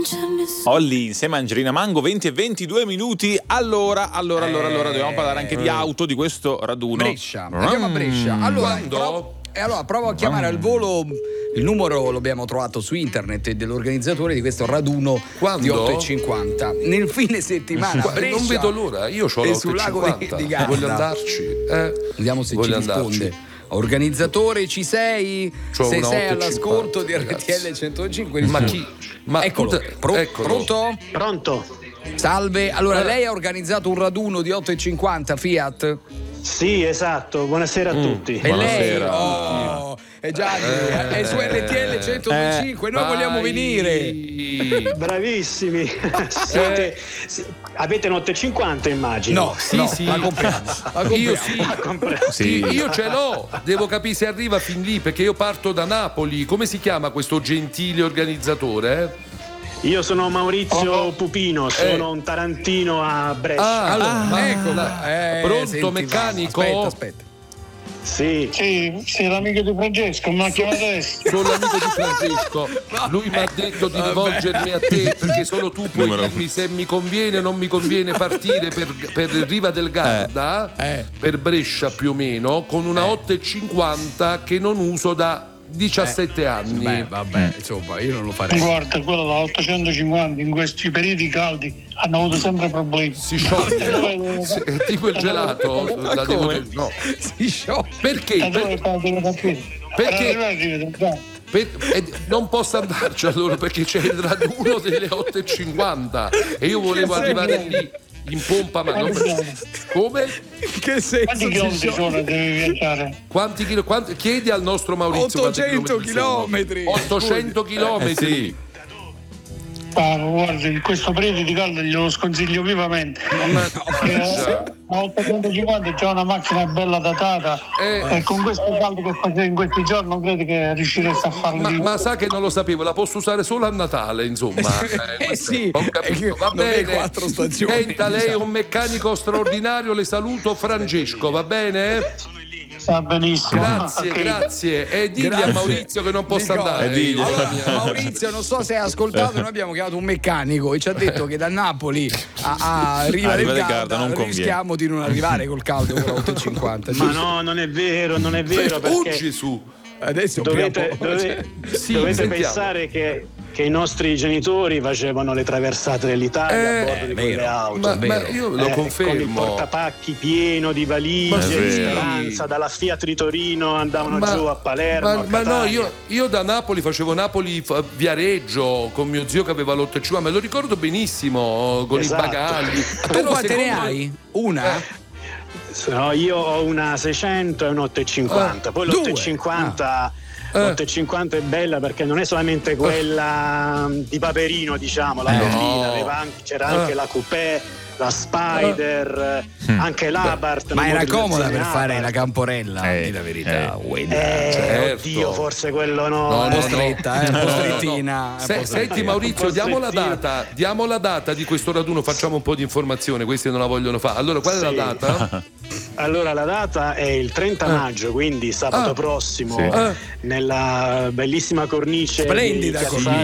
Olli insieme a Angelina Mango, 20 e 22 minuti. Allora dobbiamo parlare anche di auto, di questo raduno. Brescia, andiamo a Brescia. Allora, provo a chiamare al volo. Il numero lo abbiamo trovato su internet dell'organizzatore di questo raduno. Di 8.50 nel fine settimana a Brescia. Non vedo l'ora, io ho sul lago di Garda. Voglio andarci. Vediamo se ci risponde. Organizzatore, ci sei? Se sei all'ascolto di RTL 105, ma chi? Eccolo. Pronto? Pronto. Salve. Allora, lei ha organizzato un raduno di 8.50 Fiat? Sì, esatto. Buonasera a tutti. E lei? È già è su RTL 105, noi vogliamo venire. Bravissimi. Avete un 8.50, immagino. No, sì. La compriamo. Io ce l'ho. Devo capire se arriva fin lì, perché io parto da Napoli. Come si chiama questo gentile organizzatore? Io sono Maurizio Pupino, sono un tarantino a Brescia. Eccola. Pronto, meccanico? Aspetta. Sì, sei l'amico di Francesco, mi ha chiamato adesso. Sono l'amico di Francesco. Lui mi ha detto di rivolgermi a te, perché solo tu puoi dirmi se mi conviene o non mi conviene partire per Riva del Garda, per Brescia più o meno, con una 8.50 che non uso da 17 anni. Vabbè, insomma, io non lo farei. Guarda, quello da 850 in questi periodi caldi hanno avuto sempre problemi. Si scioglie. Tipo il gelato. No. Si scioglie. Perché? Non posso andarci allora, perché c'è il raduno delle 8.50 e io volevo arrivare lì in pompa, ma non. Come? Che senso? Quanti chilometri sono devi viaggiare? Quanti chiedi al nostro Maurizio 800 chilometri. 800 chilometri. Sì. Guarda, in questo periodo di caldo glielo sconsiglio vivamente. A 850 c'è una macchina bella datata e con questo caldo che faceva in questi giorni non credo che riuscireste a farlo. Ma sa che non lo sapevo, la posso usare solo a Natale, insomma. Sì, ho capito. Va bene. 4 stagioni. Senta, lei è un meccanico straordinario, le saluto Francesco, va bene? Va benissimo. Grazie. E digli a Maurizio che non possa andare. Allora, Maurizio, non so se hai ascoltato, noi abbiamo chiamato un meccanico e ci ha detto che da Napoli a Riva del Garda non rischiamo di non arrivare col caldo con l'8.50. Ma no, non è vero, perché Fuggi su. Adesso dovete pensare che i nostri genitori facevano le traversate dell'Italia a bordo di quelle auto. Ma io lo confermo. Con il portapacchi pieno di valigie, Speranza, dalla Fiat di Torino andavano giù a Palermo. Ma no, io da Napoli facevo Napoli-Viareggio con mio zio che aveva l'8.50, me lo ricordo benissimo, con i bagagli. Tu quante ne hai? Una? No, io ho una 600 e un 8.50. Poi l'8.50 l'8.50 è bella perché non è solamente quella di Paperino, diciamo, la berlina, c'era anche la coupé, la Spider, anche l'Abarth. Ma era comoda per fare la Camporella, di la verità. Oddio, forse quello no. Un po' stretta, un po' strettina. Senti Maurizio, diamo la data di questo raduno, facciamo un po' di informazione, questi non la vogliono fare. Allora, qual è la data? Allora, la data è il 30 maggio, quindi sabato prossimo, nella bellissima cornice splendida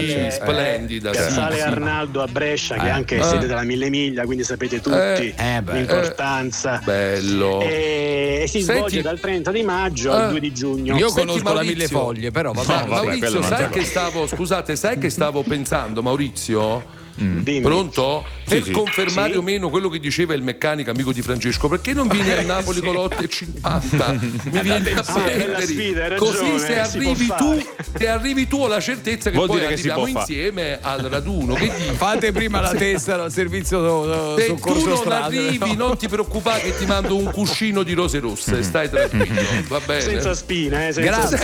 Piazzale Arnaldo a Brescia, che è anche sede della Mille Miglia, quindi sapete tutti l'importanza. Bello. E si svolge dal 30 di maggio al 2 di giugno. Io conosco la Mille Foglie, però Maurizio, sai che stavo pensando, Maurizio? Pronto? Per confermare o meno quello che diceva il meccanico amico di Francesco, perché non vieni a Napoli con l'8.50? Mi vieni a prendere così se arrivi tu ho la certezza che poi arriviamo insieme al raduno. Che dici? Fate prima la testa al servizio se soccorso tu non strade, arrivi non ti preoccupare che ti mando un cuscino di rose rosse, stai tranquillo, va bene? Senza spine, Grazie.